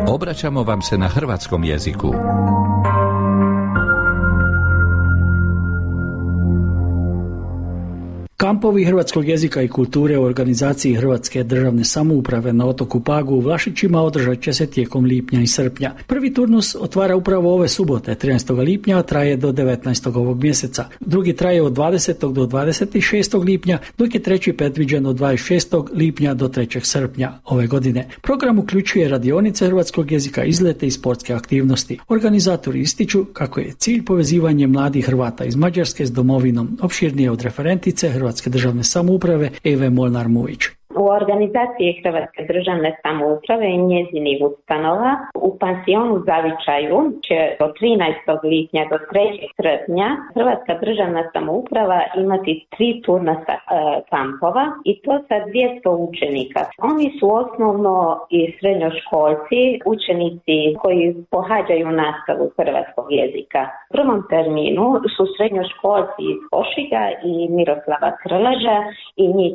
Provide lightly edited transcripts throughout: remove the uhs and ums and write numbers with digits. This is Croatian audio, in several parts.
Obraćamo vam se na hrvatskom jeziku. Kampovi hrvatskog jezika i kulture u organizaciji Hrvatske državne samouprave na otoku Pagu u Vlašićima održat će se tijekom lipnja i srpnja. Prvi turnus otvara upravo ove subote, 13. lipnja, a traje do 19. ovog mjeseca. Drugi traje od 20. do 26. lipnja, dok je treći predviđen od 26. lipnja do 3. srpnja ove godine. Program uključuje radionice hrvatskog jezika, izlete i sportske aktivnosti. Organizatori ističu kako je cilj povezivanje mladih Hrvata iz Mađarske s domovinom, opširnije od referentice Hrvatske državne samouprave Eve Molnar-Mujić. U organizaciji Hrvatske državne samouprave i njezinih ustanova u pansionu Zavičaju će od 13. lipnja do 3. srpnja Hrvatska državna samouprava imati 3 turnasa kampova i to sa 200 učenika. Oni su osnovno i srednjoškolci, učenici koji pohađaju nastavu hrvatskog jezika. U prvom terminu su srednjoškolci iz Košiga i Miroslava Krleža i njih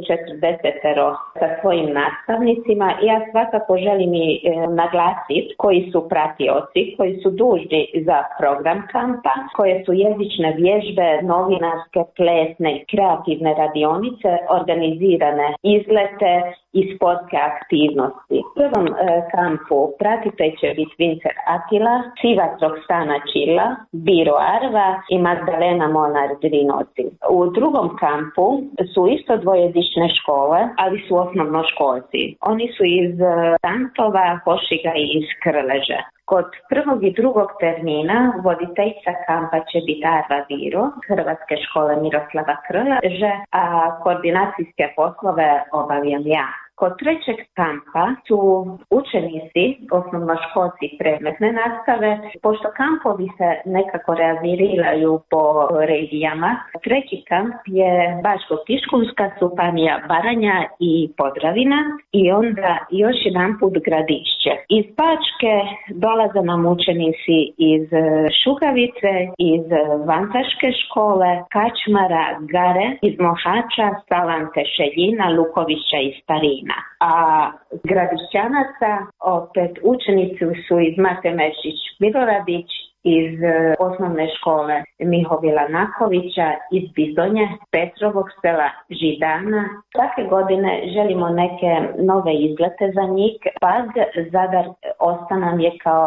40 sa svojim nastavnicima. Ja svakako želim i naglasiti koji su pratioci, koji su dužni za program kampa, koje su jezične vježbe, novinarske, plesne i kreativne radionice, organizirane izlete i sportske aktivnosti. U prvom kampu pratitelj će biti Vincer Atila, Sivac Roksana Čila, Biro Arva i Magdalena Molnar-Drinoci. U drugom kampu su isto dvojezične škole, ali su osnovnoškolci. Oni su iz Santova, Košiga i iz Krleža. Kod prvog i drugog termina voditeljica kampa će biti Arva Biro, Hrvatske škole Miroslava Krleže, a koordinacijske poslove obavljam ja. Kod trećeg kampa su učenici, osnovnoškolci predmetne nastave. Pošto kampovi se nekako realiziraju po regijama, treći kamp je Bačko-Kiškunska županija, Baranja i Podravina i onda još jedanput Gradišće. Iz Bačke dolaze nam učenici iz Šugavice, iz Vantaške škole, Kačmara, Gare, iz Mohača, Salante, Šeljina, Lukovića i Starina. A Gradišćanaca opet učenici su iz Mate Mešić Miloradić, iz osnovne škole Mihovila Nakovića, iz Bizonje, Petrovog sela Židana. Svake godine želimo neke nove izlete za njih. Pag, Zadar ostane nam je kao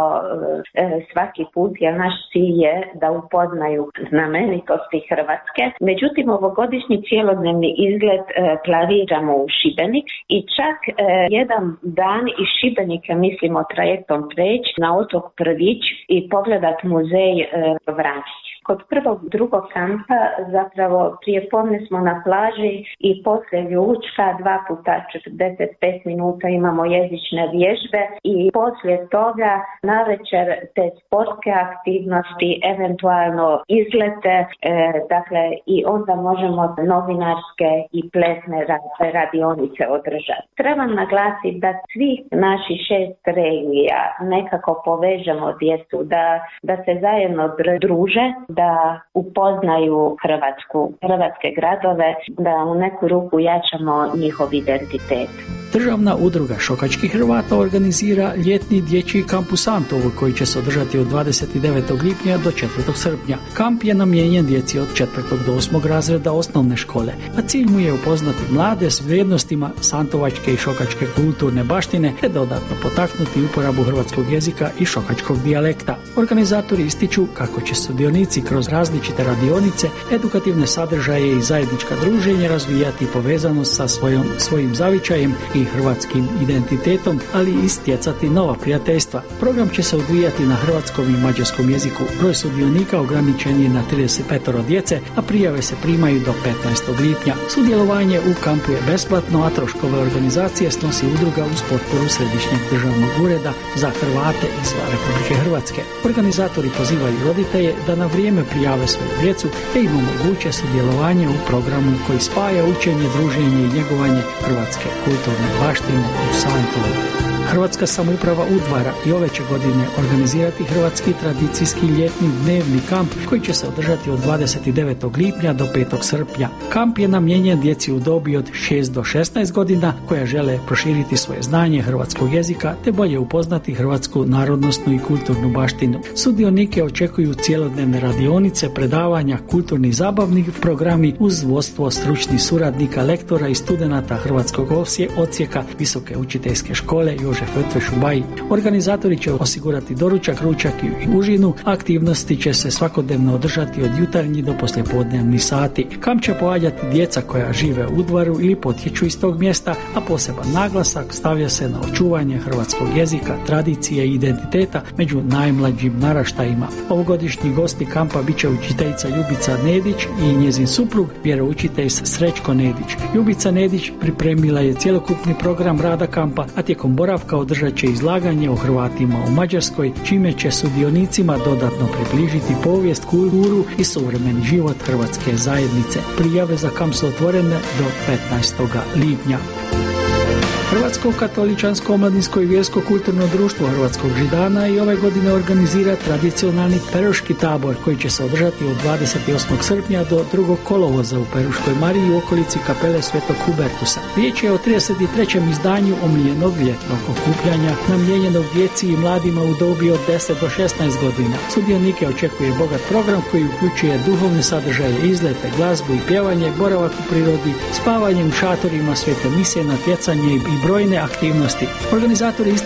svaki put, jer naš cilj je da upoznaju znamenitosti Hrvatske. Međutim, ovogodišnji cijelodnevni izlet planiramo u Šibenik i čak jedan dan iz Šibenika mislimo trajektom preći na otok Prvić i pogledati muzej Vranić. Kod prvog, drugog kampa zapravo prije podne smo na plaži i poslije ljučka 2 puta 45 minuta imamo jezične vježbe i poslije toga navečer te sportske aktivnosti, eventualno izlete, dakle i onda možemo novinarske i plesne radionice održati. Trebam naglasiti da svi naši 6 regija nekako povežemo djecu, da se zajedno druže, da upoznaju hrvatske gradove, da u neku ruku jačamo njihov identitet. Državna udruga šokačkih Hrvata organizira ljetni dječji kamp u Santovu koji će se održati od 29. lipnja do 4. srpnja. Kamp je namijenjen djeci od 4. do 8. razreda osnovne škole, a cilj mu je upoznati mlade s vrijednostima santovačke i šokačke kulturne baštine te dodatno potaknuti uporabu hrvatskog jezika i šokačkog dijalekta. Organizatori ističu kako će sudionici kroz različite radionice, edukativne sadržaje i zajednička druženja razvijati povezanost sa svojim zavičajem i hrvatskim identitetom, ali i stjecati nova prijateljstva. Program će se odvijati na hrvatskom i mađarskom jeziku. Broj sudionika ograničen je na 35 djece, a prijave se primaju do 15. lipnja. Sudjelovanje u kampu je besplatno, a troškove organizacije snosi udruga uz potporu Središnjeg državnog ureda za Hrvate izvan Republike Hrvatske. Organizatori pozivaju roditelje da na vrijeme prijave svoju djecu te im omoguće sudjelovanje u programu koji spaja učenje, druženje i njegovanje hrvatske kulturne baštine u Santovu. Hrvatska samouprava Udvara i ove će godine organizirati hrvatski tradicijski ljetni dnevni kamp koji će se održati od 29. lipnja do 5. srpnja. Kamp je namijenjen djeci u dobi od 6 do 16 godina koja žele proširiti svoje znanje hrvatskog jezika te bolje upoznati hrvatsku narodnosnu i kulturnu baštinu. Sudionike očekuju cjelodnevne radionice, predavanja, kulturni i zabavni programi uz vodstvo stručnih suradnika, lektora i studenata hrvatskog odsjeka Visoke učiteljske škole Jožef Vrtveš u Baji. Organizatori će osigurati doručak, ručak i užinu. Aktivnosti će se svakodnevno održati od jutarnjih do poslijepodnevnih sati. Kamp će pohađati djeca koja žive u Udvaru ili potječu iz tog mjesta, a poseban naglasak stavlja se na očuvanje hrvatskog jezika, tradicije i identiteta među najmlađim naraštajima. Ovogodišnji gosti kampa bit će učiteljica Ljubica Nedić i njezin suprug, vjeroučitelj Srećko Nedić. Ljubica Nedić pripremila je cjelokupni program rada kampa, a tijekom boravka održat će izlaganje o Hrvatima u Mađarskoj, čime će sudionicima dodatno približiti povijest, kulturu i suvremeni život hrvatske zajednice. Prijave za kamp su otvorene do 15. lipnja. Hrvatsko katoličansko omladinsko i vjersko kulturno društvo Hrvatskog Židana i ove godine organizira tradicionalni peruški tabor koji će se održati od 28. srpnja do 2. kolovoza u Peruškoj Mariji u okolici kapele Svetog Hubertusa. Riječ je o 33. izdanju omiljenog ljetnog okupljanja namijenjenog djeci i mladima u dobi od 10 do 16 godina. Sudionike očekuje bogat program koji uključuje duhovne sadržaje, izlete, glazbu i pjevanje, boravak u prirodi, spavanje u šatorima, svete mise, natjecanje i brojne aktivnosti. Organizatori